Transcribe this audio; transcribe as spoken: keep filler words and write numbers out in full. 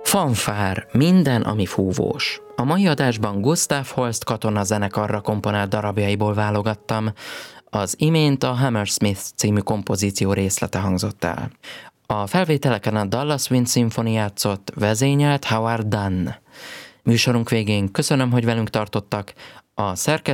Fanfár, minden, ami fúvós. A mai adásban Gustav Holst katonazenekarra komponált darabjaiból válogattam. Az imént a Hammersmith című kompozíció részlete hangzott el. A felvételeken a Dallas Wind Symphony játszott, vezényelt Howard Dunn. Műsorunk végén köszönöm, hogy velünk tartottak. A szerkesztő